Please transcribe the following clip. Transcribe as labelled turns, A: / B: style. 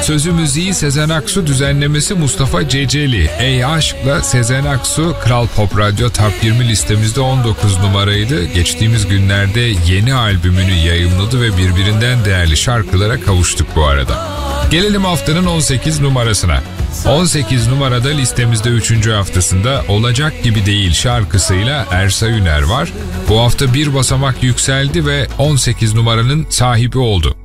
A: Sözü müziği Sezen Aksu, düzenlemesi Mustafa Ceceli. Ey Aşk'la Sezen Aksu Kral Pop Radyo Top 20 listemizde 19 numaraydı. Geçtiğimiz günlerde yeni albümünü yayımladı ve birbirinden değerli şarkılara kavuştuk bu arada. Gelelim haftanın 18 numarasına. 18 numarada listemizde 3. haftasında Olacak Gibi Değil şarkısıyla Ersa Üner var. Bu hafta bir basamak yükseldi ve 18 numaranın sahibi oldu.